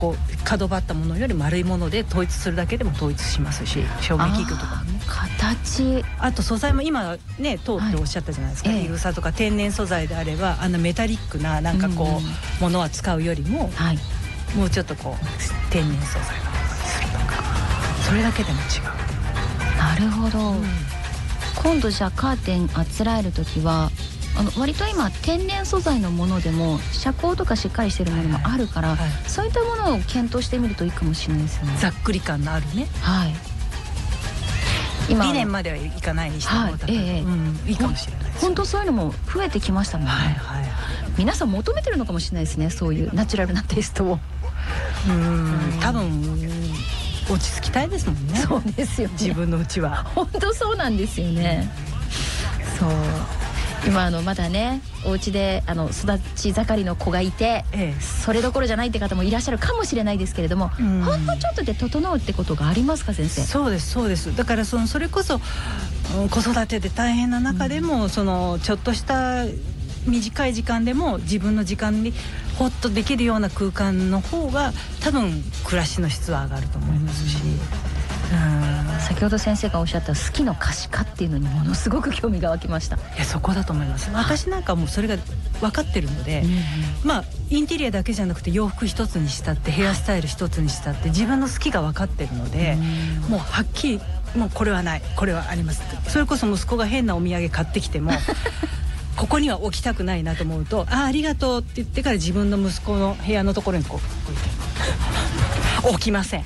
こう角張ったものより丸いもので統一するだけでも統一しますし、照明器具とかもね、 形、 あと素材も今ね通っておっしゃったじゃないですか、いぐさとか天然素材であればメタリックななんかこう、ものは使うよりも、もうちょっとこう天然素材のものにするとか、それだけでも違う。 なるほど、今度じゃあカーテンあつらえる時は割と今天然素材のものでも遮光とかしっかりしてるものもあるから、そういったものを検討してみるといいかもしれないですよね。 ざっくり感のあるね、 今理念まではいかないにしても、いいかもしれないです。 本当そういうのも増えてきましたもんね。皆さん求めてるのかもしれないですね、そういうナチュラルなテイストを。 多分落ち着きたいですもんね。 そうですよね、 自分のうちは。 本当そうなんですよね。そう、今まだねお家で育ち盛りの子がいて、それどころじゃないって方もいらっしゃるかもしれないですけれども、ほんのちょっとで整うってことがありますか、先生。 そうですそうです。だからそれこそ子育てで大変な中でも、ちょっとした短い時間でも自分の時間にホッとできるような空間の方が多分暮らしの質は上がると思いますし、 先ほど先生がおっしゃった好きの可視化っていうのにものすごく興味が湧きました。 そこだと思います。私なんかもうそれが分かってるので、インテリアだけじゃなくて洋服一つにしたってヘアスタイル一つにしたって自分の好きが分かってるので、もうはっきりもうこれはないこれはありますって。それこそ息子が変なお土産買ってきてもここには置きたくないなと思うと、ありがとうって言ってから自分の息子の部屋のところにこう置いて置きません。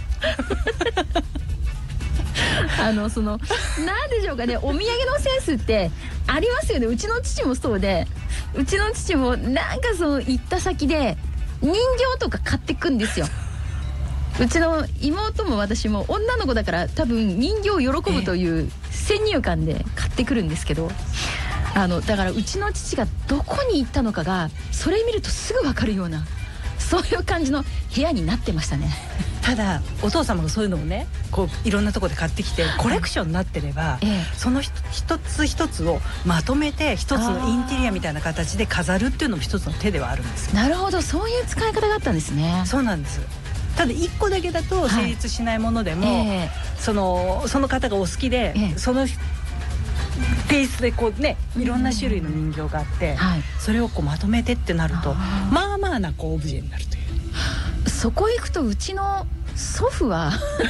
なんでしょうかね、お土産のセンスってありますよね。うちの父もそうで、うちの父もなんか行った先で人形とか買ってくんですよ。うちの妹も私も女の子だから多分人形を喜ぶという先入観で買ってくるんですけど、だからうちの父がどこに行ったのかがそれ見るとすぐ分かるような、そういう感じの部屋になってましたね。 ただお父様がそういうのをねこういろんなところで買ってきてコレクションになってれば、その一つ一つをまとめて一つのインテリアみたいな形で飾るっていうのも一つの手ではあるんですよ。 なるほど、そういう使い方があったんですね。 そうなんです。ただ一個だけだと成立しないものでも、その方がお好きで、そのテイストでこうねいろんな種類の人形があって、それをこうまとめてってなるとまあまあなこうオブジェになるという。 そこ行くとうちの祖父は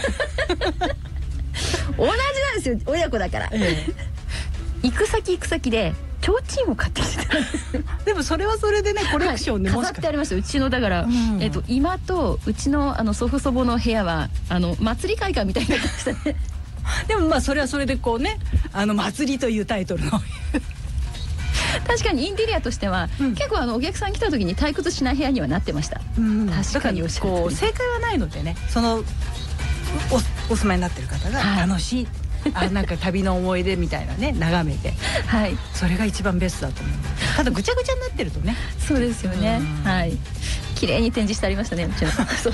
同じなんですよ、親子だから、行く先で提灯を買ってきてたんですでもそれはそれでねコレクションでもしか飾ってありました。うちのだから、今とうちの祖父祖母の部屋は祭り会館みたいになってましたね。 でもそれはそれでこうね祭りというタイトルの確かにインテリアとしては、結構お客さん来た時に退屈しない部屋にはなってました。確かにおっしゃる通り。 正解はないのでね、お住まいになってる方が楽しい、なんか旅の思い出みたいなね眺めて、それが一番ベストだと思う。ただぐちゃぐちゃになってるとね。 そうですよね。綺麗に展示してありましたね、うちの。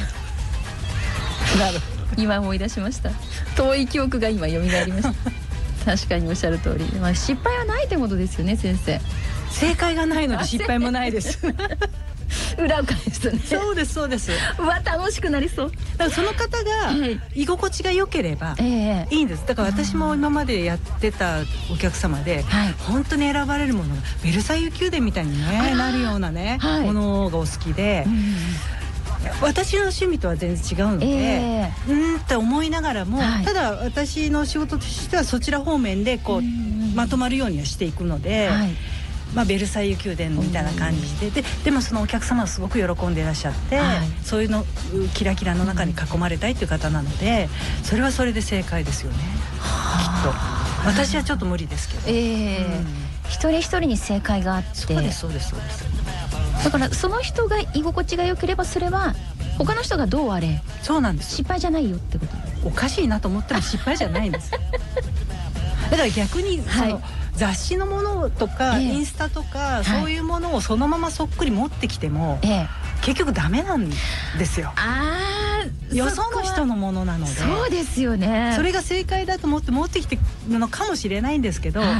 なるほど。今思い出しました。遠い記憶が今蘇りました。確かにおっしゃる通り、失敗はないってことですよね、先生。 正解がないので失敗もないです。 裏を返すとね。 そうですそうです。 楽しくなりそう。 だからその方が居心地が良ければいいんです。だから私も今までやってたお客様で、本当に選ばれるものがベルサイユ宮殿みたいにねなるようなねものがお好きで。私の趣味とは全然違うので、って思いながらも、ただ私の仕事としてはそちら方面でこうまとまるようにはしていくので、ベルサイユ宮殿みたいな感じで、でもそのお客様はすごく喜んでいらっしゃって、そういうのキラキラの中に囲まれたいという方なので、それはそれで正解ですよね、きっと。私はちょっと無理ですけど、 一人一人に正解があって。 そうですそうですそうです。 だからその人が居心地が良ければそれは他の人がどうあれ、 そうなんです、 失敗じゃないよってこと。 おかしいなと思っても失敗じゃないんです。だから逆に雑誌のものとかインスタとかそういうものをそのままそっくり持ってきても結局ダメなんですよ。よその人のものなので。 そうですよね。 それが正解だと思って持ってきてるのかもしれないんですけど、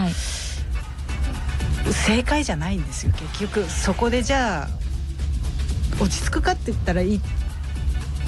正解じゃないんですよ。結局そこでじゃあ落ち着くかって言ったら